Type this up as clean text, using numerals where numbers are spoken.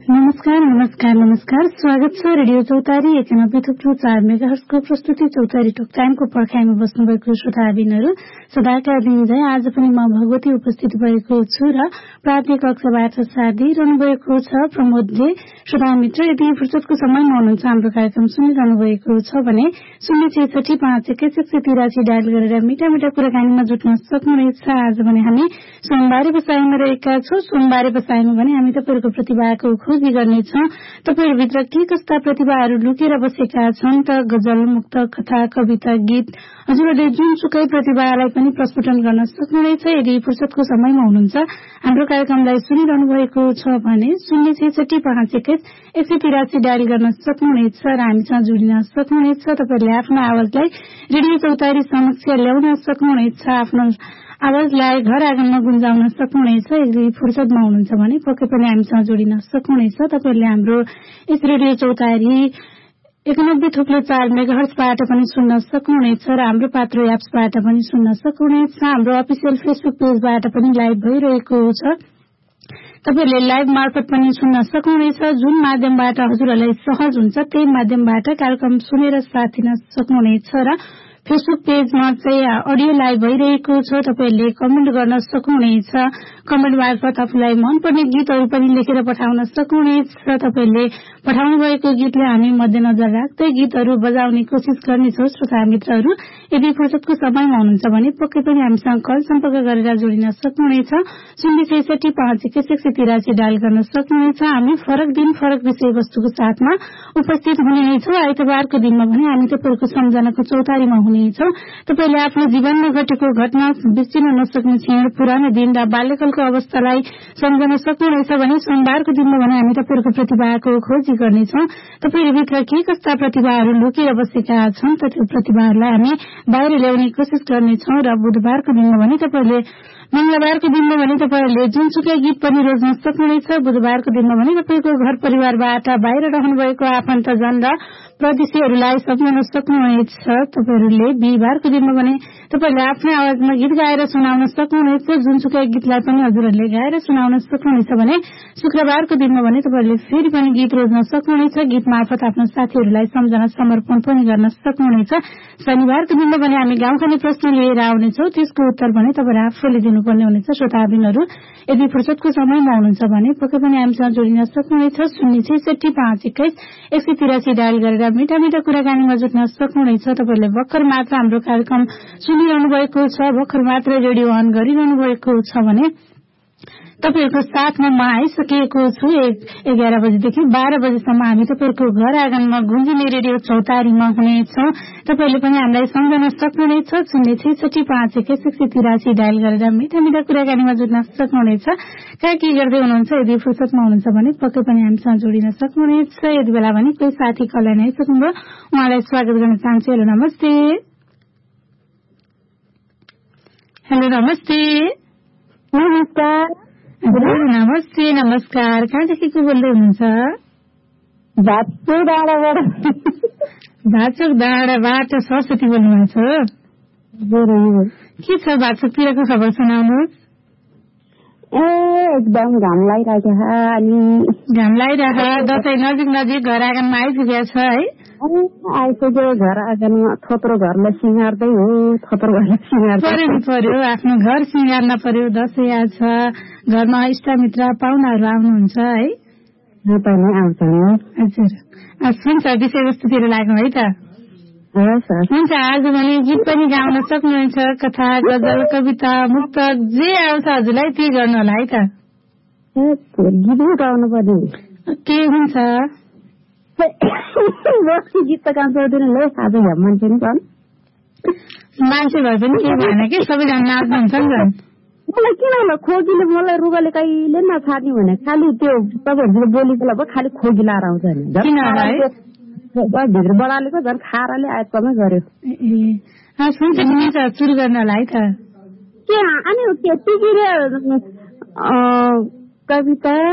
नमस्कार स्वागत छ रेडियो चौतारी 91.4 मेगाहर्जको प्रस्तुति चौतारी टक टाइमको पर्खाइमा बस्नुभएको श्रोताबिनहरू सदाका दिन झै आज पनि म भगवती उपस्थित भएको छु र प्राथमिक कक्षाबाट साथ दिइरहनु भएको छ प्रमोदले। श्रोता मित्र यदि फुर्सदको समयमा हुनुहुन्छ हाम्रो कार्यक्रम सुनिरहनु भएको छ भने 066518183 डायल गरेर मिठा मिठा कुराकानीमा जुट्न सक्नुहुनेछ। आज भने हामी सोमबारे बसाइमा रहेका छौं। सोमबारे बसाइमा भने हामी तपाईहरुको प्रतिभाको खोजी गर्नेछौं। तपाईहरुभित्र के कस्ता प्रतिभाहरू लुकेर बसेका छन् त गजल, मुक्तक, कथा, कविता, गीत हजुरहरूले जुनसुकै प्रतिभालाई पनि प्रस्फुटन गर्न सक्नुहुनेछ। यदि फुर्सदको समयमा हुनुहुन्छ हाम्रो कार्यक्रमलाई सुनिरहनु भएको छ भने 066518183 डायल गर्न सक्नुहुनेछ र हामीसँग जोडिन सक्नुहुनेछ। तपाईहरुले आफ्नो आवाजलाई रेडियो चौतारी समक्ष ल्याउन सक्नुहुनेछ। आफ्नो आवाजलाई घर आँगनमा गुन्जाउन सक्नुहुनेछ। यदि फुर्सदमा हुनुहुन्छ भने पक्कै पनि हामीसँग जोडिन सक्नुहुनेछ। तपाईहरुले हाम्रो यस रेडियो चौतारी 91.4 मेगाहर्जबाट पनि सुन्न सक्नुहुनेछ र हाम्रो पात्रो एप्सबाट पनि सुन्न सक्नुहुनेछ। हाम्रो अफिसियल फेसबुक पेजबाट पनि लाइभ भइरहेको छ। तपाईहरुले लाइभ मार्फत पनि सुन्न सक्नुहुनेछ। जुन माध्यमबाट हजुरहरूलाई सहज हुन्छ त्यही माध्यमबाट कार्यक्रम सुनेर साथ दिन सक्नुहुनेछ र फेसबुक पेजमा चाहिँ अडियो लाइभ भइरहेको छ। तपाईहरुले कमेन्ट गर्न सक्नुहुनेछ। कमेन्ट मार्फत आफूलाई मनपर्ने गीतहरू पनि लेखेर पठाउन सक्नुहुनेछ। तपाईहरुले पठाउनु भएको गीतले हामी मध्यनजर राख्दै गीतहरू बजाउने कोसिस गर्नेछौं। श्रोता मित्रहरू यदि फुर्सदको समयमा हुनुहुन्छ भने पक्कै पनि हामीसँग कल सम्पर्क गरेर जोडिन सक्नुहुनेछ। 066518183 डायल गर्न सक्नुहुनेछ। हामी फरक दिन फरक विषयवस्तुको साथमा उपस्थित हुने नै छौं। आइतबारको दिनमा भने हामी तपाईहरुको सम्झनाको चौतारीमा हुनेछौं। तपाईले आफ्नो जीवनमा घटेको घटना, बिर्सिन नसक्ने क्षण, पुरानो दिन र बाल्यकालको अवस्थालाई सम्झन सक्नुहुनेछ भने सोमबारको दिनमा भने हामी तपाईहरुको प्रतिभाको खोजी गर्नेछौं। तपाईहरुभित्र के कस्ता प्रतिभाहरू लुकेर बसेका छन् त त्यो प्रतिभाहरूलाई हामी बाहिर ल्याउने कोसिस गर्नेछौं। र बुधबारको दिनमा भने मंगलबारको दिनमा भने तपाईहरुले जुनसुकै गीत पनि रोज्न सक्नुहुनेछ। बुधबारको दिनमा भने तपाईको घर परिवारबाट बाहिर रहनुभएको आफन्तजन र परदेशीहरूलाई सम्झन सक्नुहुनेछ। तपाईहरुले बिहीबारको दिनमा भने तपाईहरुले आफ्नो आवाजमा गीत गाएर सुनाउन सक्नुहुनेछ। जुनसुकै गीतलाई पनि हजुरहरूले गाएर सुनाउन सक्नुहुनेछ भने शुक्रबारको दिनमा भने तपाईहरुले फेरि पनि गीत रोज्न सक्नुहुनेछ। गीत मार्फत आफ्नो साथीहरूलाई सम्झना समर्पण पनि गर्न सक्नुहुनेछ। शनिबारको दिनमा भने हामी गाउँखाने प्रश्न लिएर आउनेछौं। त्यसको उत्तर भने तपाईहरु आफैले दिनुपर्ने हुनेछ। श्रोताबिनहरू यदि फुर्सदको समयमा हुनुहुन्छ भने पक्कै पनि हामीसँग जोडिन सक्नुहुनेछ। 066518183 डायल गरेर मिठा मिठा कुराकानीमा जुट्न सक्नुहुनेछ। तपाईहरुले भर्खर मात्र हाम्रो कार्यक्रम सुनिरहनु भएको छ, भर्खर मात्र रेडियो अन गरिरहनु भएको छ भने तपाईहरुको साथमा म आइसकेको छु। 11 बजेदेखि 12 बजेसम्म हामी तपाईहरुको घर आँगनमा गुन्जिने रेडियो चौतारीमा हुनेछौं। तपाईहरुले पनि हामीलाई सम्झन सक्नुहुनेछ। 066518183 डायल गरेर मिठा मिठा कुराकानीमा जुट्न सक्नुहुनेछ। के गर्दै हुनुहुन्छ यदि फुर्सदमा हुनुहुन्छ भने पक्कै पनि हामीसँग जोडिन सक्नुहुनेछ। यति बेला भने कोही साथी कललाई नै सक्नुभयो, उहाँलाई स्वागत गर्न चाहन्छु। हेलो नमस्ते। हेलो नमस्ते। नमस्कार। नमस्ते। नमस्कार। कहाँदेखि को बोल्दै हुनुहुन्छ? भाचोक डाँडाबाट सरस्वती बोल्नुभएको छ। के छ भाचोकतिरको खबर सुनाउनुहोस्। एकदम घाम लागिरहेको छ। घाम लागिरहेको दसैँ नजिक घर आँगनमा आइपुगेको छ है? आइपुग्यो घर आँगनमा। थोत्रो घरलाई सिँगार्दै हो। पर्यो आफ्नो घर सिँगार्न पर्यो। दसैँ आछ, घरमा इष्टमित्र पाहुनाहरू आउनुहुन्छ है? हजुर हुन्छ। विषयवस्तुतिर लाग्नु है त? हुन्छ। आज भने गीत पनि गाउन सक्नुहुन्छ। कथा, गजल, कविता, मुक्तक जे आउँछ हजुरलाई त्यही गर्नु होला है त? गीत गाउनु पर्ने के हुन्छ? गीत त गाउनु पर्दैन। आज मान्छे नि मान्छे भए पनि के भएन कि सबैजना नाच्नुहुन्छ नि त। मलाई किन होला खोकीले मलाई रुगाले कहिले नछाड्ने भने खालि त्यो तपाईँहरूले बोलेकोलाई भयो खालि खोकी लाएर आउँछ नि। भित्र बडालेको झन् खाराले आयतमै गर्यो। हुन्छ सुरु गर्न होला है त? के अनि के कविता